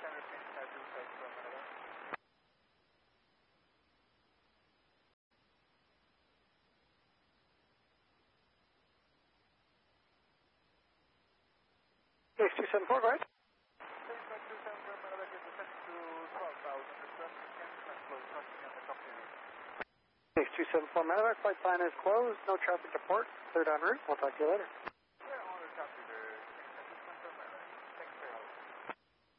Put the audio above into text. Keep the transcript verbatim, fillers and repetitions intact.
H two seven four, go ahead. H two seven four, Medevac, flight plan is closed, no traffic to port, cleared en route, we'll talk to you later.